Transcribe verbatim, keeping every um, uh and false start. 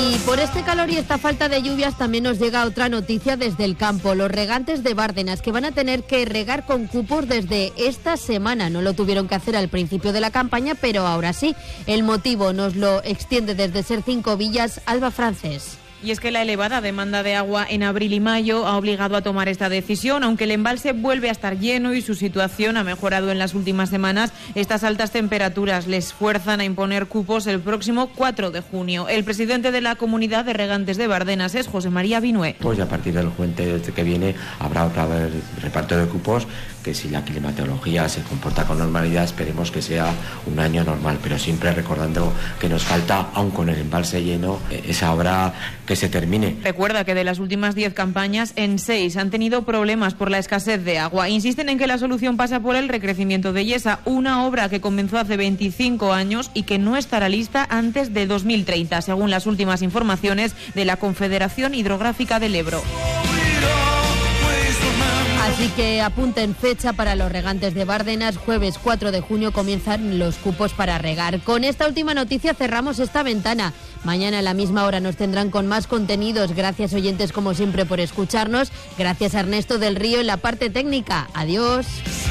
Y por este calor y esta falta de lluvias también nos llega otra noticia desde el campo. Los regantes de Bárdenas, que van a tener que regar con cupos desde esta semana. No lo tuvieron que hacer al principio de la campaña, pero ahora sí. El motivo nos lo extiende desde Ser Cinco Villas, Alba Francés. Y es que la elevada demanda de agua en abril y mayo ha obligado a tomar esta decisión. Aunque el embalse vuelve a estar lleno y su situación ha mejorado en las últimas semanas, estas altas temperaturas les fuerzan a imponer cupos el próximo cuatro de junio. El presidente de la Comunidad de Regantes de Bárdenas es José María Vinué. Pues a partir del puente que viene habrá otra vez reparto de cupos, que si la climatología se comporta con normalidad esperemos que sea un año normal, pero siempre recordando que nos falta, aun con el embalse lleno, esa obra que se termine. Recuerda que de las últimas diez campañas, en seis han tenido problemas por la escasez de agua. Insisten en que la solución pasa por el recrecimiento de Yesa, una obra que comenzó hace veinticinco años y que no estará lista antes de dos mil treinta, según las últimas informaciones de la Confederación Hidrográfica del Ebro. Así que apunten fecha para los regantes de Bárdenas. Jueves cuatro de junio comienzan los cupos para regar. Con esta última noticia cerramos esta ventana. Mañana a la misma hora nos tendrán con más contenidos. Gracias, oyentes, como siempre, por escucharnos. Gracias a Ernesto del Río en la parte técnica. Adiós.